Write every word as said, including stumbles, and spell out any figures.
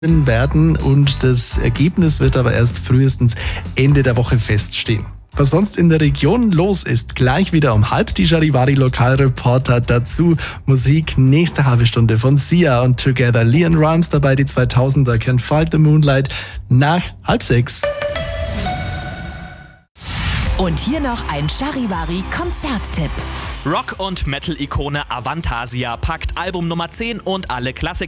werden und das Ergebnis wird aber erst frühestens Ende der Woche feststehen. Was sonst in der Region los ist, gleich wieder um halb die Charivari Lokalreporter. Dazu Musik, nächste halbe Stunde von Sia und Together. Leon Rimes dabei, die zweitausender, Can't Fight the Moonlight nach halb sechs. Und hier noch ein Charivari-Konzerttipp. Rock- und Metal-Ikone Avantasia packt Album Nummer zehn und alle Klassiker